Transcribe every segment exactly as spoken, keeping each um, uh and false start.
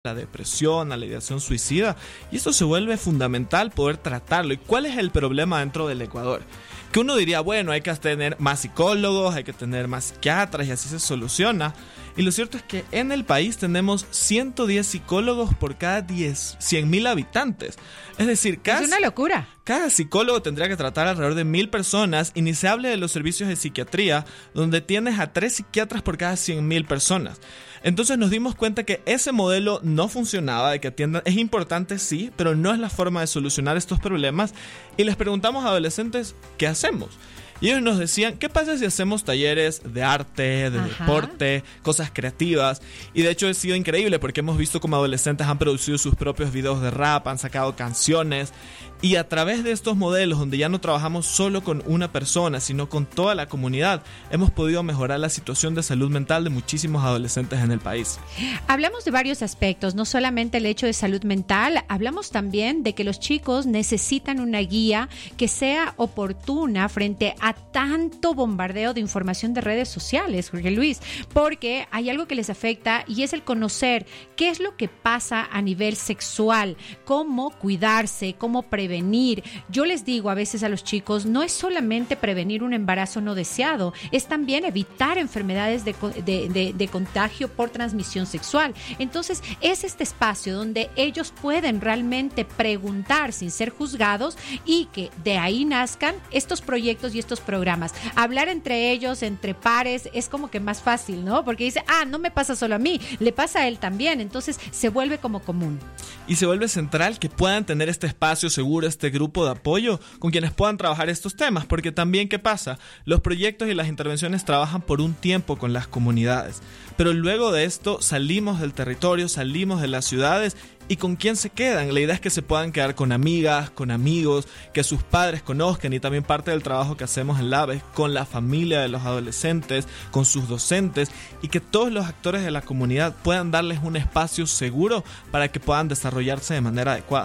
la depresión, a la ideación suicida, y esto se vuelve fundamental poder tratarlo. ¿Y cuál es el problema dentro del Ecuador? Que uno diría, bueno, hay que tener más psicólogos, hay que tener más psiquiatras y así se soluciona. Y lo cierto es que en el país tenemos ciento diez psicólogos por cada cien mil habitantes. Es decir, cada, es una locura. Cada psicólogo tendría que tratar alrededor de mil personas, y ni se hable de los servicios de psiquiatría, donde tienes a tres psiquiatras por cada cien mil personas. Entonces nos dimos cuenta que ese modelo no funcionaba, de que atiendan, es importante sí, pero no es la forma de solucionar estos problemas, y les preguntamos a adolescentes, ¿qué hacemos? Y ellos nos decían, ¿qué pasa si hacemos talleres de arte, de Ajá. deporte, cosas creativas? Y de hecho ha sido increíble porque hemos visto cómo adolescentes han producido sus propios videos de rap, han sacado canciones. Y a través de estos modelos, donde ya no trabajamos solo con una persona, sino con toda la comunidad, hemos podido mejorar la situación de salud mental de muchísimos adolescentes en el país. Hablamos de varios aspectos, no solamente el hecho de salud mental, hablamos también de que los chicos necesitan una guía que sea oportuna frente a tanto bombardeo de información de redes sociales, Jorge Luis, porque hay algo que les afecta y es el conocer qué es lo que pasa a nivel sexual, cómo cuidarse, cómo prevenir. Yo les digo a veces a los chicos, no es solamente prevenir un embarazo no deseado, es también evitar enfermedades de, de, de, de contagio por transmisión sexual. Entonces, es este espacio donde ellos pueden realmente preguntar sin ser juzgados y que de ahí nazcan estos proyectos y estos programas. Hablar entre ellos, entre pares, es como que más fácil, ¿no? Porque dice, ah, no me pasa solo a mí, le pasa a él también. Entonces, se vuelve como común. Y se vuelve central que puedan tener este espacio seguro, este grupo de apoyo con quienes puedan trabajar estos temas, porque también, ¿qué pasa? Los proyectos y las intervenciones trabajan por un tiempo con las comunidades, pero luego de esto salimos del territorio, salimos de las ciudades. ¿Y con quién se quedan? La idea es que se puedan quedar con amigas, con amigos, que sus padres conozcan, y también parte del trabajo que hacemos en Lab es con la familia de los adolescentes, con sus docentes, y que todos los actores de la comunidad puedan darles un espacio seguro para que puedan desarrollarse de manera adecuada.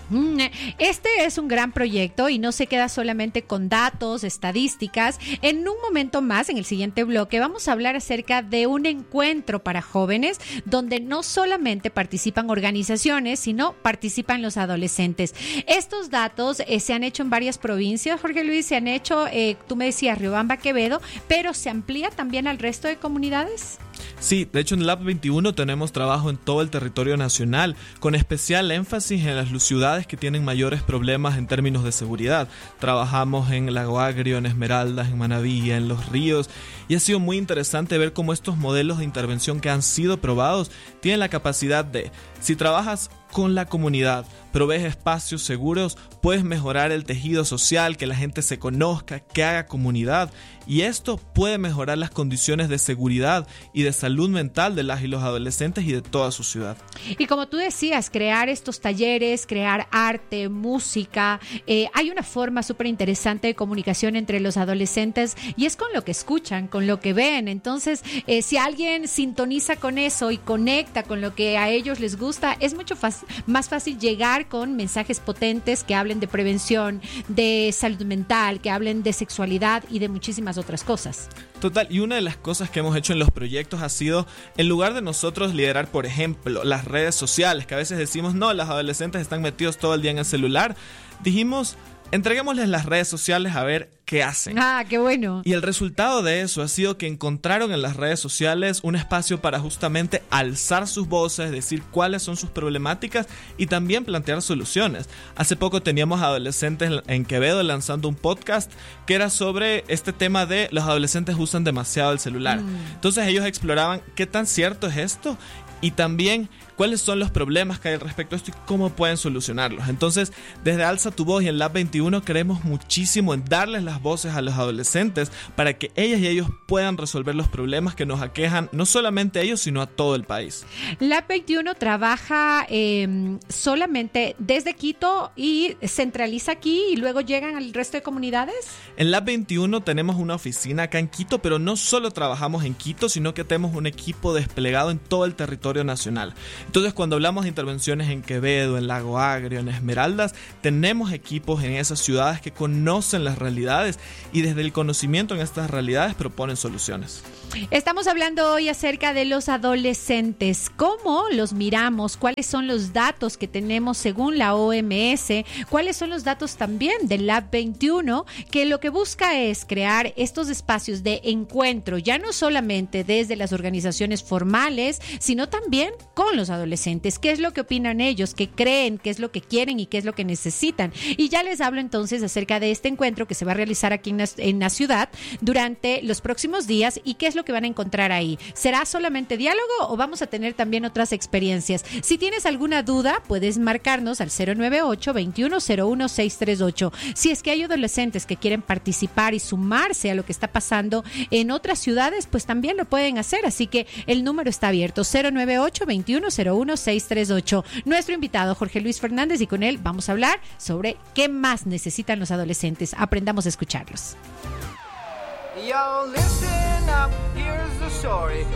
Este es un gran proyecto y no se queda solamente con datos, estadísticas. En un momento más, en el siguiente bloque, vamos a hablar acerca de un encuentro para jóvenes donde no solamente participan organizaciones, sino participan los adolescentes. Estos datos eh, se han hecho en varias provincias, Jorge Luis, se han hecho, eh, tú me decías, Riobamba, Quevedo, pero ¿se amplía también al resto de comunidades? Sí, de hecho en Lab veintiuno tenemos trabajo en todo el territorio nacional, con especial énfasis en las ciudades que tienen mayores problemas en términos de seguridad. Trabajamos en Lago Agrio, en Esmeraldas, en Manaví, en Los Ríos, y ha sido muy interesante ver cómo estos modelos de intervención que han sido probados tienen la capacidad de, si trabajas con la comunidad, provees espacios seguros, puedes mejorar el tejido social, que la gente se conozca, que haga comunidad, y esto puede mejorar las condiciones de seguridad y de salud mental de las y los adolescentes y de toda su ciudad. Y como tú decías, crear estos talleres, crear arte, música, eh, hay una forma súper interesante de comunicación entre los adolescentes y es con lo que escuchan, con lo que ven. Entonces, eh, si alguien sintoniza con eso y conecta con lo que a ellos les gusta, es mucho fácil, más fácil llegar con mensajes potentes que hablen de prevención, de salud mental, que hablen de sexualidad y de muchísimas otras cosas. Total, y una de las cosas que hemos hecho en los proyectos ha sido, en lugar de nosotros liderar, por ejemplo, las redes sociales, que a veces decimos, no, los adolescentes están metidos todo el día en el celular, dijimos, entreguémosles las redes sociales a ver qué hacen. Ah, qué bueno. Y el resultado de eso ha sido que encontraron en las redes sociales un espacio para justamente alzar sus voces, decir cuáles son sus problemáticas y también plantear soluciones. Hace poco teníamos adolescentes en Quevedo lanzando un podcast que era sobre este tema de los adolescentes usan demasiado el celular. Mm. Entonces ellos exploraban qué tan cierto es esto y también cuáles son los problemas que hay al respecto de esto y cómo pueden solucionarlos. Entonces, desde Alza tu Voz y en Lab veintiuno creemos muchísimo en darles las voces a los adolescentes para que ellas y ellos puedan resolver los problemas que nos aquejan, no solamente a ellos, sino a todo el país. Lab veintiuno trabaja eh, solamente desde Quito y centraliza aquí y luego llegan al resto de comunidades. En Lab veintiuno tenemos una oficina acá en Quito, pero no solo trabajamos en Quito, sino que tenemos un equipo desplegado en todo el territorio nacional. Entonces, cuando hablamos de intervenciones en Quevedo, en Lago Agrio, en Esmeraldas, tenemos equipos en esas ciudades que conocen las realidades y desde el conocimiento en estas realidades proponen soluciones. Estamos hablando hoy acerca de los adolescentes, cómo los miramos, cuáles son los datos que tenemos según la O M S, cuáles son los datos también del Lab veintiuno, que lo que busca es crear estos espacios de encuentro, ya no solamente desde las organizaciones formales, sino también con los adolescentes. ¿Qué es lo que opinan ellos? ¿Qué creen? ¿Qué es lo que quieren? ¿Y qué es lo que necesitan? Y ya les hablo entonces acerca de este encuentro que se va a realizar aquí en la, en la ciudad durante los próximos días y qué es lo que van a encontrar ahí. ¿Será solamente diálogo o vamos a tener también otras experiencias? Si tienes alguna duda, puedes marcarnos al cero nueve ocho, veintiuno cero uno, seiscientos treinta y ocho. Si es que hay adolescentes que quieren participar y sumarse a lo que está pasando en otras ciudades, pues también lo pueden hacer. Así que el número está abierto, cero nueve ocho, veintiuno cero uno, seiscientos treinta y ocho. Nuestro invitado, Jorge Luis Fernández, y con él vamos a hablar sobre qué más necesitan los adolescentes. Aprendamos a escucharlos. Yo, listen up, here's the story.